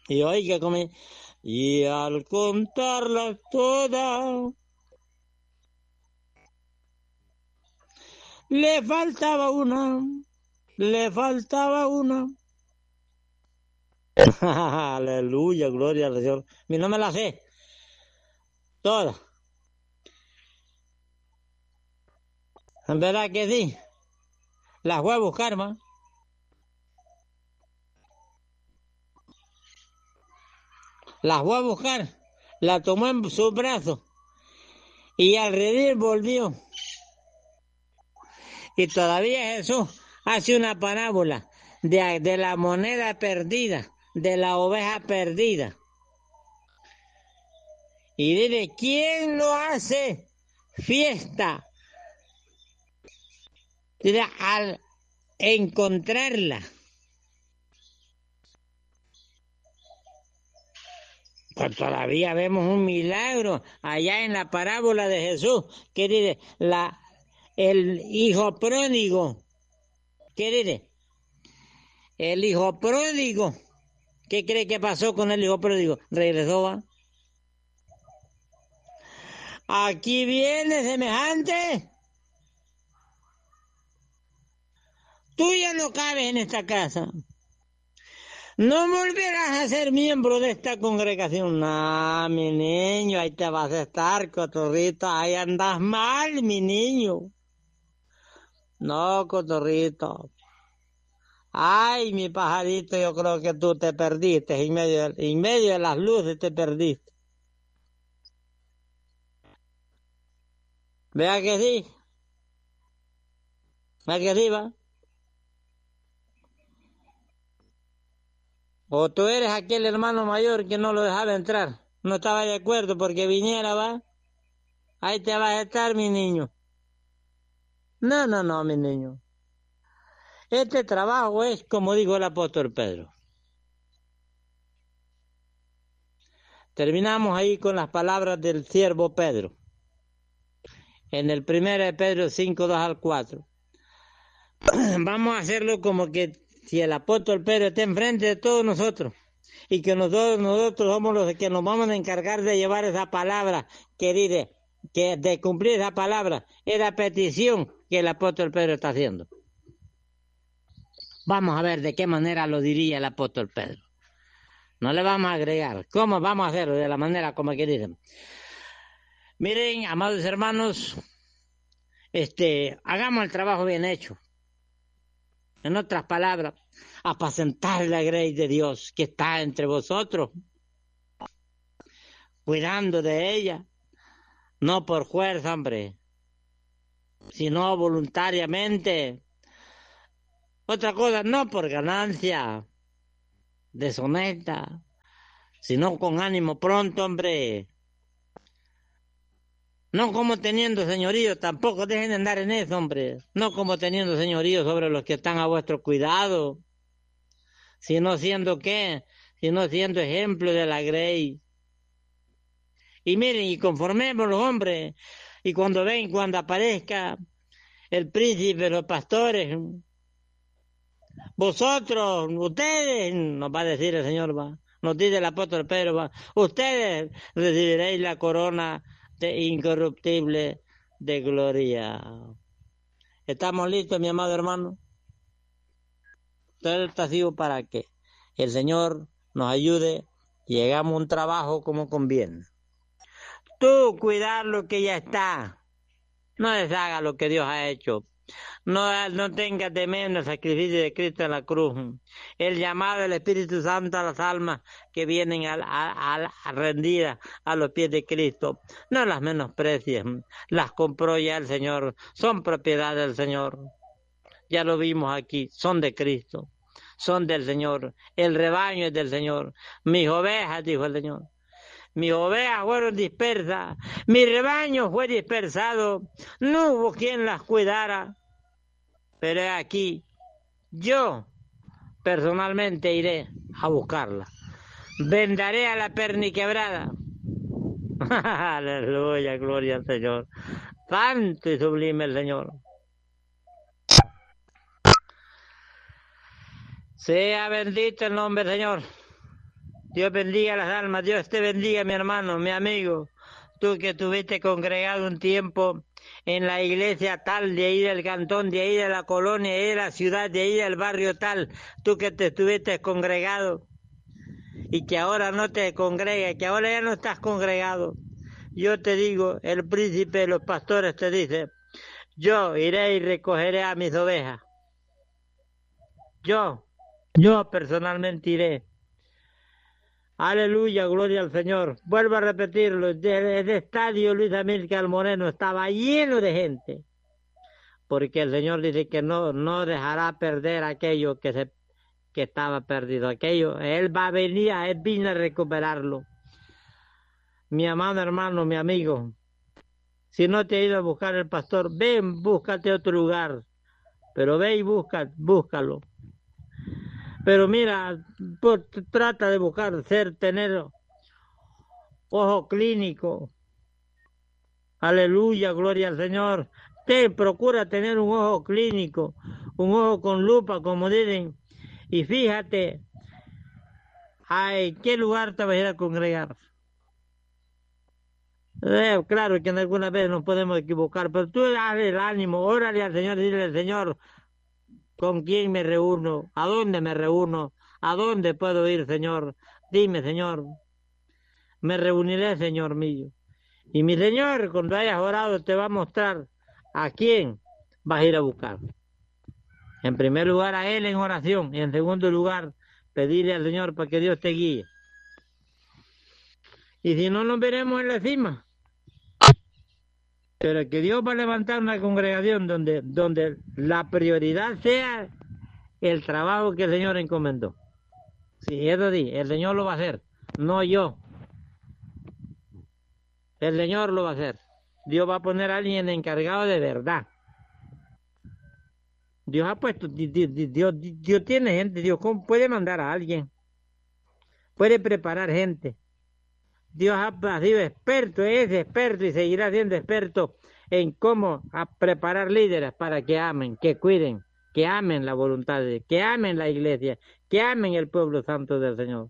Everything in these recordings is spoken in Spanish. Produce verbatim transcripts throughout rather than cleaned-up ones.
Y oiga, come, y al contarlas todas, le faltaba una, le faltaba una. Aleluya, gloria al Señor. Mi no me la sé, todas. En verdad que sí, las voy a buscar, ma. Las voy a buscar. La tomó en su brazo y al reír volvió. Y todavía Jesús hace una parábola de, de la moneda perdida, de la oveja perdida. Y dile, ¿quién lo hace fiesta? Dile, al encontrarla. Pues todavía vemos un milagro allá en la parábola de Jesús, que dice, la, el hijo pródigo, ¿qué dice? El hijo pródigo, ¿qué cree que pasó con el hijo pródigo? Regresó, ¿va? Aquí viene semejante. Tú ya no cabes en esta casa. No volverás a ser miembro de esta congregación. No, mi niño, ahí te vas a estar, cotorrito. Ahí andas mal, mi niño. No, cotorrito. Ay, mi pajarito, yo creo que tú te perdiste. En medio de, en medio de las luces te perdiste. Vea que sí. Vea que sí, va. O tú eres aquel hermano mayor que no lo dejaba entrar. No estaba de acuerdo porque viniera, va. Ahí te vas a estar, mi niño. No, no, no, mi niño. Este trabajo es como dijo el apóstol Pedro. Terminamos ahí con las palabras del siervo Pedro. En el primero de Pedro cinco, dos al cuatro. Vamos a hacerlo como que si el apóstol Pedro está enfrente de todos nosotros y que nosotros, nosotros somos los que nos vamos a encargar de llevar esa palabra que dice, que de cumplir esa palabra, esa petición que el apóstol Pedro está haciendo. Vamos a ver de qué manera lo diría el apóstol Pedro. No le vamos a agregar. ¿Cómo vamos a hacerlo? De la manera como que dicen. Miren, amados hermanos, este, hagamos el trabajo bien hecho. En otras palabras, apacentar la grey de Dios que está entre vosotros, cuidando de ella, no por fuerza, hombre, sino voluntariamente. Otra cosa, no por ganancia deshonesta, sino con ánimo pronto, hombre. No como teniendo señorío, tampoco dejen de andar en eso, hombre. No como teniendo señorío sobre los que están a vuestro cuidado, sino siendo qué, sino siendo ejemplo de la grey. Y miren, y conformemos los hombres, y cuando ven, cuando aparezca el príncipe, los pastores, vosotros, ustedes, nos va a decir el Señor, va, nos dice el apóstol Pedro, va, ustedes recibiréis la corona de incorruptible de gloria. ¿Estamos listos, mi amado hermano? Todo está sido para que el Señor nos ayude y hagamos un trabajo como conviene. Tú cuidar lo que ya está. No deshaga lo que Dios ha hecho. No, no tengas de menos el sacrificio de Cristo en la cruz. El llamado del Espíritu Santo a las almas que vienen a, a, a, a rendidas a los pies de Cristo. No las menosprecies. Las compró ya el Señor. Son propiedad del Señor. Ya lo vimos aquí. Son de Cristo. Son del Señor. El rebaño es del Señor. Mis ovejas, dijo el Señor. Mis ovejas fueron dispersas, mi rebaño fue dispersado, no hubo quien las cuidara. Pero aquí, yo personalmente iré a buscarla. Vendaré a la perniquebrada. Aleluya, gloria al Señor. Santo y sublime el Señor. Sea bendito el nombre del Señor. Dios bendiga las almas, Dios te bendiga, mi hermano, mi amigo. Tú que estuviste congregado un tiempo en la iglesia tal, de ahí del cantón, de ahí de la colonia, de ahí de la ciudad, de ahí del barrio tal, tú que te estuviste congregado y que ahora no te congregas, que ahora ya no estás congregado. Yo te digo, el príncipe de los pastores te dice, yo iré y recogeré a mis ovejas. Yo, yo personalmente iré. Aleluya, gloria al Señor. Vuelvo a repetirlo, el estadio Luis Amílcar Moreno estaba lleno de gente, porque el Señor dice que no, no dejará perder aquello que, se, que estaba perdido. Aquello, Él va a venir, Él vino a recuperarlo. Mi amado hermano, mi amigo, si no te ha ido a buscar el pastor, ven, búscate otro lugar, pero ve y busca, búscalo. Pero mira, pues, trata de buscar, ser, tener ojo clínico. Aleluya, gloria al Señor. Te procura tener un ojo clínico, un ojo con lupa, como dicen. Y fíjate, ¿en qué lugar te vas a ir a congregar? Eh, claro que en alguna vez nos podemos equivocar, pero tú dale el ánimo, órale al Señor y dile al Señor, ¿con quién me reúno? ¿A dónde me reúno? ¿A dónde puedo ir, Señor? Dime, Señor. Me reuniré, Señor mío. Y mi Señor, cuando hayas orado, te va a mostrar a quién vas a ir a buscar. En primer lugar, a Él en oración. Y en segundo lugar, pedirle al Señor para que Dios te guíe. Y si no, nos veremos en la cima. Pero que Dios va a levantar una congregación donde, donde la prioridad sea el trabajo que el Señor encomendó. Sí, eso sí, el Señor lo va a hacer, no yo. El Señor lo va a hacer. Dios va a poner a alguien encargado de verdad. Dios ha puesto, Dios, Dios, Dios tiene gente, Dios puede mandar a alguien, puede preparar gente. Dios ha sido experto, es experto y seguirá siendo experto en cómo a preparar líderes para que amen, que cuiden, que amen la voluntad de Dios, que amen la iglesia, que amen el pueblo santo del Señor.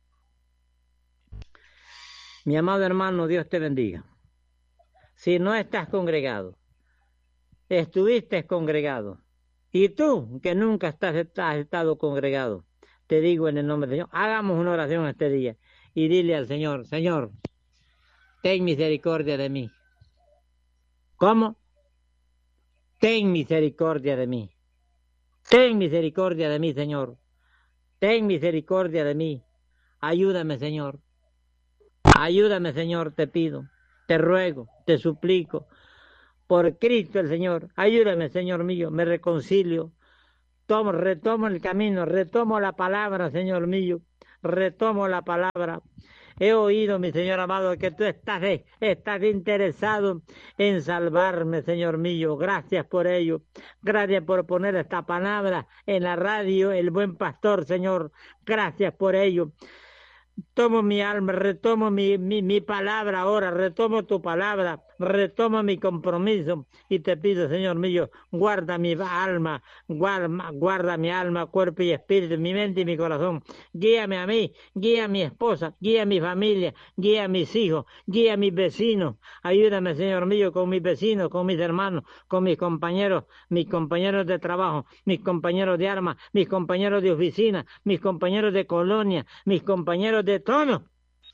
Mi amado hermano, Dios te bendiga. Si no estás congregado, estuviste congregado, y tú que nunca estás, has estado congregado, te digo en el nombre del Señor, hagamos una oración este día y dile al Señor, Señor, ten misericordia de mí. ¿Cómo? Ten misericordia de mí. Ten misericordia de mí, Señor. Ten misericordia de mí. Ayúdame, Señor. Ayúdame, Señor, te pido. Te ruego, te suplico. Por Cristo el Señor. Ayúdame, Señor mío. Me reconcilio. Tomo, retomo el camino. Retomo la palabra, Señor mío. Retomo la palabra. He oído, mi Señor amado, que tú estás, estás interesado en salvarme, Señor mío. Gracias por ello. Gracias por poner esta palabra en la radio, el buen pastor, Señor. Gracias por ello. Tomo mi alma, retomo mi, mi, mi palabra ahora, retomo tu palabra, retomo mi compromiso y te pido, Señor mío, guarda mi alma, guarda, guarda mi alma, cuerpo y espíritu, mi mente y mi corazón. Guíame a mí, guía a mi esposa, guía a mi familia, guía a mis hijos, guía a mis vecinos. Ayúdame, Señor mío, con mis vecinos, con mis hermanos, con mis compañeros, mis compañeros de trabajo, mis compañeros de armas, mis compañeros de oficina, mis compañeros de colonia, mis compañeros de todo.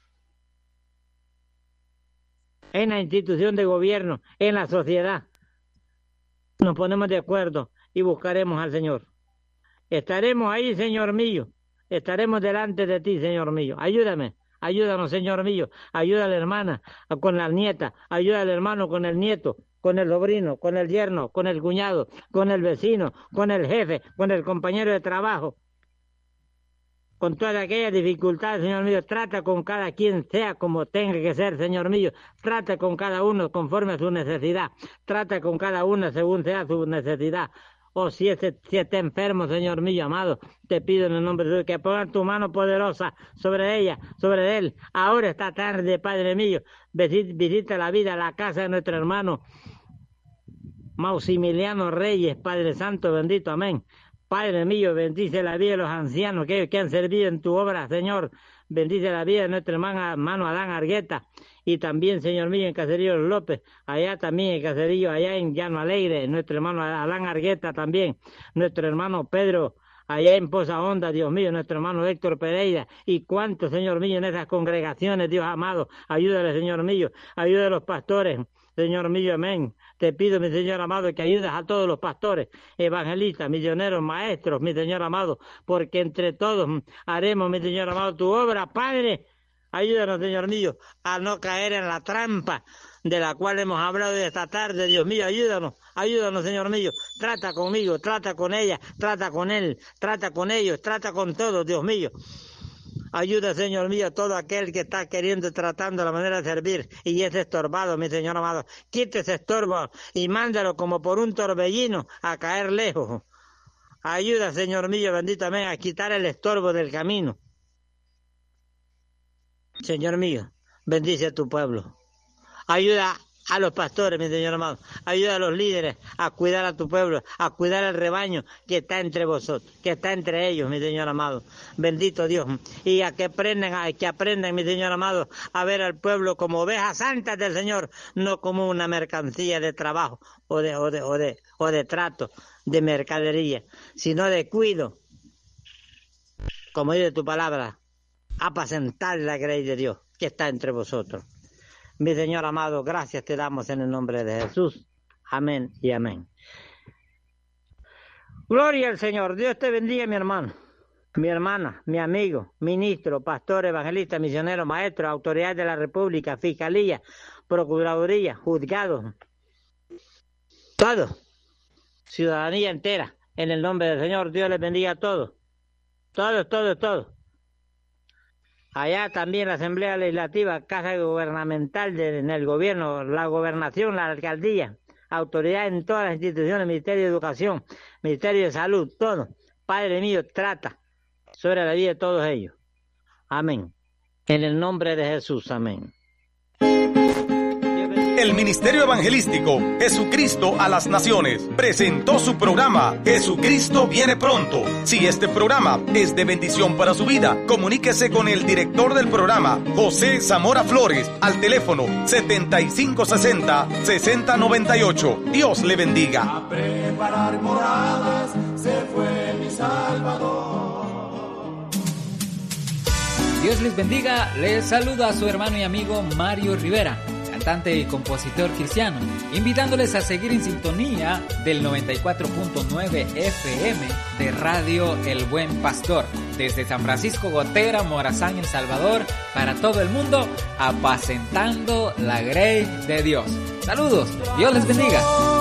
En la institución de gobierno, en la sociedad. Nos ponemos de acuerdo y buscaremos al Señor. Estaremos ahí, Señor mío. Estaremos delante de ti, Señor mío. Ayúdame, ayúdanos, Señor mío. Ayuda a la hermana con la nieta. Ayuda al hermano con el nieto, con el sobrino, con el yerno, con el cuñado, con el vecino, con el jefe, con el compañero de trabajo. Con todas aquellas dificultades, Señor mío, trata con cada quien sea como tenga que ser, Señor mío. Trata con cada uno conforme a su necesidad. Trata con cada uno según sea su necesidad. O si, ese, si está enfermo, Señor mío, amado, te pido en el nombre de Dios que pongas tu mano poderosa sobre ella, sobre él. Ahora esta tarde, Padre mío, visita la vida, la casa de nuestro hermano Maximiliano Reyes, Padre Santo, bendito, amén. Padre mío, bendice la vida de los ancianos que, que han servido en tu obra, Señor. Bendice la vida de nuestro hermano, hermano Adán Argueta. Y también, Señor mío, en Caserío López, allá también en Caserío, allá en Llano Alegre, nuestro hermano Adán Argueta también, nuestro hermano Pedro, allá en Poza Honda, Dios mío, nuestro hermano Héctor Pereira, y cuántos, Señor mío, en esas congregaciones, Dios amado, ayúdale, Señor mío, ayúdale a los pastores, Señor mío, amén. Te pido, mi Señor amado, que ayudes a todos los pastores, evangelistas, misioneros, maestros, mi Señor amado, porque entre todos haremos, mi Señor amado, tu obra, Padre. Ayúdanos, Señor mío, a no caer en la trampa de la cual hemos hablado esta tarde, Dios mío, ayúdanos, ayúdanos, Señor mío, trata conmigo, trata con ella, trata con él, trata con ellos, trata con todos, Dios mío. Ayuda, Señor mío, a todo aquel que está queriendo, tratando la manera de servir y es estorbado, mi Señor amado. Quite ese estorbo y mándalo como por un torbellino a caer lejos. Ayuda, Señor mío, bendito amén, a quitar el estorbo del camino. Señor mío, bendice a tu pueblo. Ayuda a los pastores, mi Señor amado. Ayuda a los líderes a cuidar a tu pueblo, a cuidar al rebaño que está entre vosotros, que está entre ellos, mi Señor amado. Bendito Dios. Y a que aprendan, a que aprendan, mi Señor amado, a ver al pueblo como ovejas santas del Señor, no como una mercancía de trabajo o de, o de, o de, o de trato, de mercadería, sino de cuido, como dice tu palabra, apacentar la grey de Dios que está entre vosotros. Mi Señor amado, gracias te damos en el nombre de Jesús. Amén y amén. Gloria al Señor. Dios te bendiga, mi hermano, mi hermana, mi amigo, ministro, pastor, evangelista, misionero, maestro, autoridad de la República, fiscalía, procuraduría, juzgados, todo, ciudadanía entera. En el nombre del Señor, Dios les bendiga a todos. Todos, todos, todos. Allá también la Asamblea Legislativa, Casa Gubernamental de, en el gobierno, la gobernación, la alcaldía, autoridad en todas las instituciones, Ministerio de Educación, Ministerio de Salud, todo. Padre mío, trata sobre la vida de todos ellos. Amén. En el nombre de Jesús, amén. El Ministerio Evangelístico Jesucristo a las Naciones presentó su programa Jesucristo viene pronto. Si este programa es de bendición para su vida, comuníquese con el director del programa, José Zamora Flores, al teléfono setenta y cinco sesenta, sesenta noventa y ocho. Dios le bendiga. A preparar moradas se fue mi Salvador. Dios les bendiga. Les saluda a su hermano y amigo Mario Rivera, cantante y compositor cristiano, invitándoles a seguir en sintonía del noventa y cuatro punto nueve F M de Radio El Buen Pastor, desde San Francisco Gotera, Morazán, El Salvador, para todo el mundo, apacentando la grey de Dios. Saludos, Dios les bendiga.